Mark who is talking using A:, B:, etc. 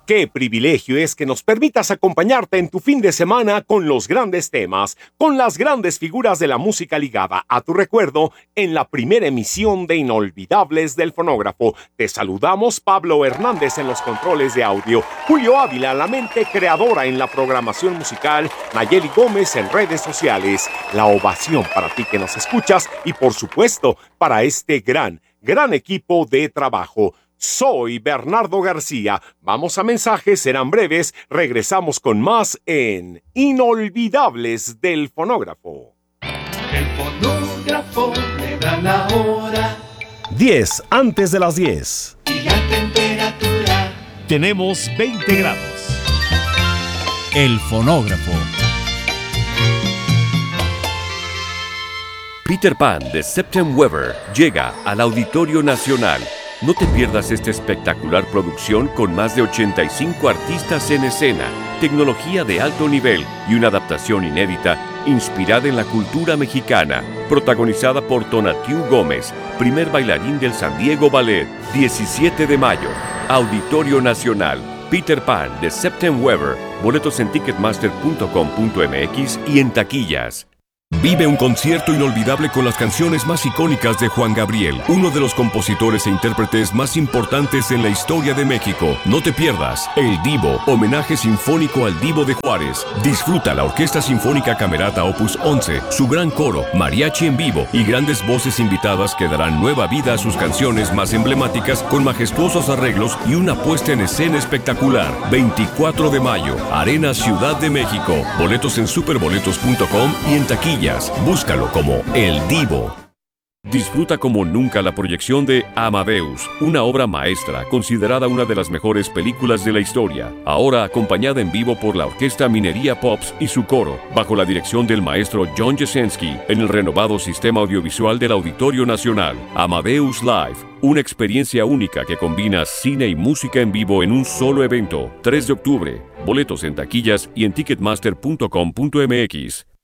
A: Qué privilegio es que nos permitas acompañarte en tu fin de semana con los grandes temas, con las grandes figuras de la música ligada a tu recuerdo en la primera emisión de Inolvidables del Fonógrafo. Te saludamos Pablo Hernández en los controles de audio, Julio Ávila, la mente creadora en la programación musical, Nayeli Gómez en redes sociales. La ovación para ti que nos escuchas y por supuesto para este gran equipo de trabajo. Soy Bernardo García. Vamos a mensajes, serán breves. Regresamos con más en Inolvidables del Fonógrafo.
B: El fonógrafo me da la hora.
A: 10 antes de las 10.
B: Y la temperatura.
C: Tenemos 20 grados.
D: El fonógrafo.
E: Peter Pan de Septem Weber llega al Auditorio Nacional. No te pierdas esta espectacular producción con más de 85 artistas en escena, tecnología de alto nivel y una adaptación inédita inspirada en la cultura mexicana, protagonizada por Tonatiuh Gómez, primer bailarín del San Diego Ballet. 17 de mayo, Auditorio Nacional. Peter Pan de Septem Weber. Boletos en ticketmaster.com.mx y en taquillas. Vive un concierto inolvidable con las canciones más icónicas de Juan Gabriel, uno de los compositores e intérpretes más importantes en la historia de México. No te pierdas El Divo, homenaje sinfónico al Divo de Juárez. Disfruta la Orquesta Sinfónica Camerata Opus 11, su gran coro, mariachi en vivo y grandes voces invitadas que darán nueva vida a sus canciones más emblemáticas con majestuosos arreglos y una puesta en escena espectacular. 24 de mayo, Arena Ciudad de México. Boletos en superboletos.com y en taquilla. Búscalo como El Divo. Disfruta como nunca la proyección de Amadeus, una obra maestra considerada una de las mejores películas de la historia, ahora acompañada en vivo por la Orquesta Minería Pops y su coro, bajo la dirección del maestro John Jasenski, en el renovado sistema audiovisual del Auditorio Nacional. Amadeus Live, una experiencia única que combina cine y música en vivo en un solo evento. 3 de octubre, boletos en taquillas y en ticketmaster.com.mx.